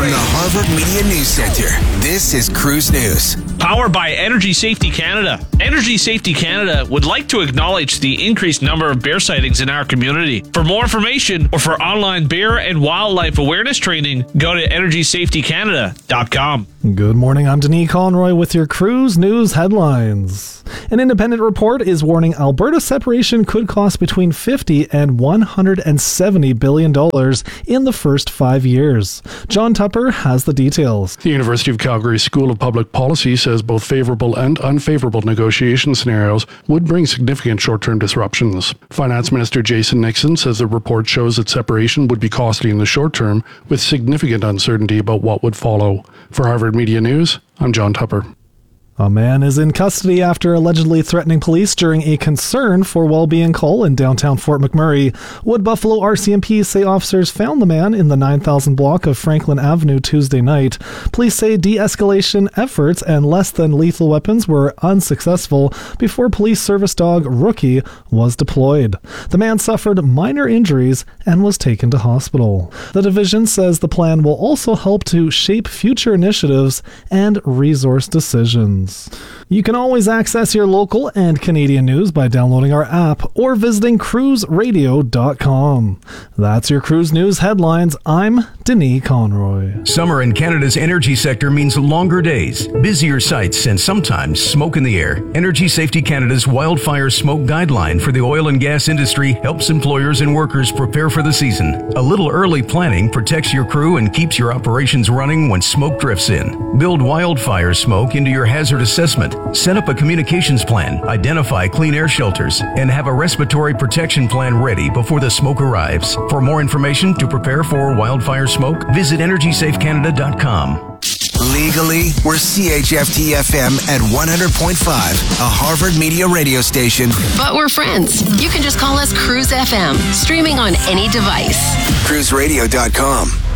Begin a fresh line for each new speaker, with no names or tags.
From the Harvard Media News Center, this is Cruise News.
Powered by Energy Safety Canada. Energy Safety Canada would like to acknowledge the increased number of bear sightings in our community. For more information or for online bear and wildlife awareness training, go to EnergySafetyCanada.com.
Good morning, I'm Denis Conroy with your Cruise News headlines. An independent report is warning Alberta separation could cost between $50 and $170 billion in the first 5 years. John Tupper has the details.
The University of Calgary School of Public Policy says both favorable and unfavorable negotiation scenarios would bring significant short-term disruptions. Finance Minister Jason Nixon says the report shows that separation would be costly in the short term, with significant uncertainty about what would follow. For Harvard Media News, I'm John Tupper.
A man is in custody after allegedly threatening police during a concern for well-being call in downtown Fort McMurray. Wood Buffalo RCMP say officers found the man in the 9000 block of Franklin Avenue Tuesday night. Police say de-escalation efforts and less than lethal weapons were unsuccessful before police service dog Rookie was deployed. The man suffered minor injuries and was taken to hospital. The division says the plan will also help to shape future initiatives and resource decisions. You can always access your local and Canadian news by downloading our app or visiting cruiseradio.com. That's your Cruise News headlines. I'm Denis Conroy.
Summer in Canada's energy sector means longer days, busier sites, and sometimes smoke in the air. Energy Safety Canada's wildfire smoke guideline for the oil and gas industry helps employers and workers prepare for the season. A little early planning protects your crew and keeps your operations running when smoke drifts in. Build wildfire smoke into your hazard assessment. Set up a communications plan, identify clean air shelters, and have a respiratory protection plan ready before the smoke arrives. For more information to prepare for wildfire smoke, visit EnergySafeCanada.com.
Legally, we're CHFT-FM at 100.5, a Harvard Media radio station.
But we're friends. You can just call us Cruise FM, streaming on any device.
Cruiseradio.com.